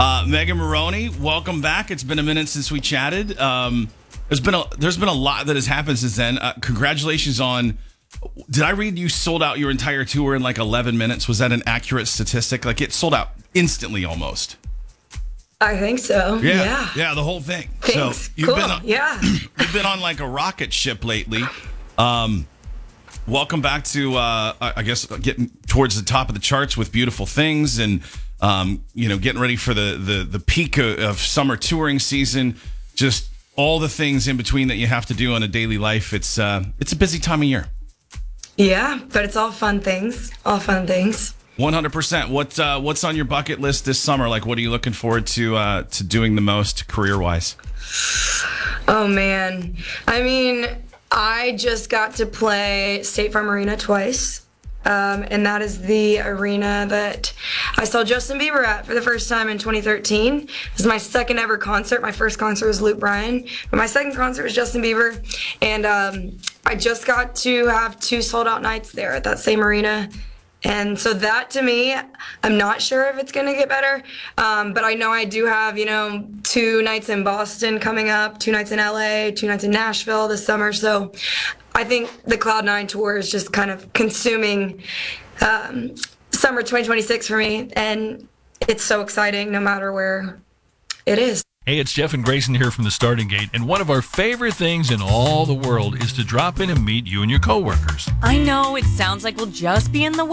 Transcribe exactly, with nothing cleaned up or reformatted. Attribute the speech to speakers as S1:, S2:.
S1: Uh, Megan Moroney, welcome back. It's been a minute since we chatted. Um, there's been a there's been a lot that has happened since then. Uh, congratulations on. Did I read you sold out your entire tour in like eleven minutes? Was that an accurate statistic? Like it sold out instantly, almost.
S2: I think so.
S1: Yeah,
S2: yeah,
S1: yeah the whole thing.
S2: Thanks.
S1: So you've
S2: cool.
S1: been on,
S2: yeah,
S1: you've been on like a rocket ship lately. Um, welcome back to uh, I guess getting towards the top of the charts with Beautiful Things and. Um, you know, getting ready for the, the, the peak of, of summer touring season, just all the things in between that you have to do on a daily life. It's uh, it's a busy time of year.
S2: Yeah, but it's all fun things. All fun things.
S1: one hundred percent. What uh, what's on your bucket list this summer? Like, what are you looking forward to uh, to doing the most career wise?
S2: Oh man, I mean, I just got to play State Farm Arena twice. Um, and that is the arena that I saw Justin Bieber at for the first time in twenty thirteen. This is my second ever concert. My first concert was Luke Bryan, but my second concert was Justin Bieber. And um, I just got to have two sold out nights there at that same arena. And so that to me, I'm not sure if it's going to get better, um, but I know I do have, you know, two nights in Boston coming up, two nights in L A, two nights in Nashville this summer. So I think the Cloud nine tour is just kind of consuming um, summer twenty twenty-six for me, and it's so exciting no matter where it is.
S3: Hey, it's Jeff and Grayson here from the Starting Gate, and one of our favorite things in all the world is to drop in and meet you and your coworkers.
S4: I know it sounds like we'll just be in the